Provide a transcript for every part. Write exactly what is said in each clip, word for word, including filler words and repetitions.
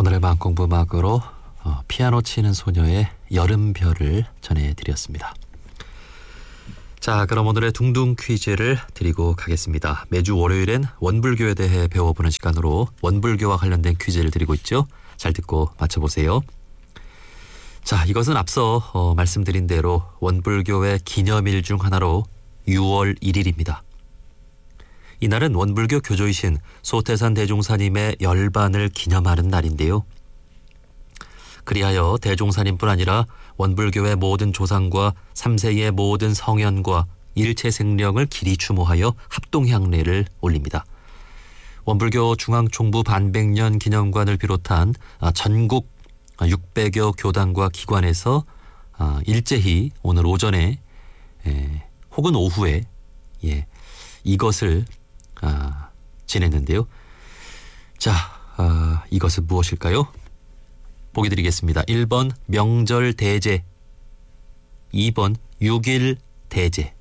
오늘의 마음공부 음악으로 어, 피아노 치는 소녀의 여름별을 전해드렸습니다. 자, 그럼 오늘의 둥둥 퀴즈를 드리고 가겠습니다. 매주 월요일엔 원불교에 대해 배워보는 시간으로 원불교와 관련된 퀴즈를 드리고 있죠. 잘 듣고 맞춰보세요. 자, 이것은 앞서 어, 말씀드린 대로 원불교의 기념일 중 하나로 유월 일일입니다. 이날은 원불교 교조이신 소태산 대종사님의 열반을 기념하는 날인데요. 그리하여 대종사님뿐 아니라 원불교의 모든 조상과 삼세의 모든 성현과 일체생령을 길이 추모하여 합동향례를 올립니다. 원불교 중앙총부 반백년 기념관을 비롯한 전국 육백여 교단과 기관에서 일제히 오늘 오전에 혹은 오후에 이것을 지냈는데요. 자, 이것은 무엇일까요? 보기 드리겠습니다. 일 번 명절 대제, 이 번 육일 대제.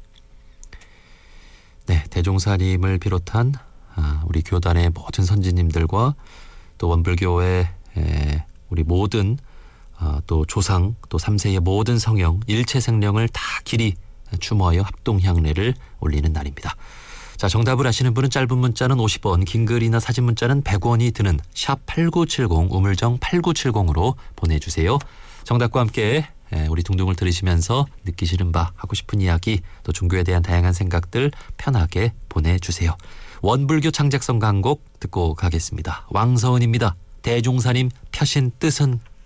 네, 대종사님을 비롯한 우리 교단의 모든 선지님들과 또 원불교의 우리 모든 또 조상 또 삼세의 모든 성형 일체생령을 다 길이 추모하여 합동향례를 올리는 날입니다. 자, 정답을 아시는 분은 짧은 문자는 오십 원, 긴 글이나 사진 문자는 백 원이 드는 샵 팔구칠공, 우물정 팔구칠공으로 보내주세요. 정답과 함께 우리 둥둥을 들으시면서 느끼시는 바, 하고 싶은 이야기, 또 종교에 대한 다양한 생각들 편하게 보내주세요. 원불교 창작성 강곡 듣고 가겠습니다. 왕서은입니다. 대종사님 펴신 뜻은?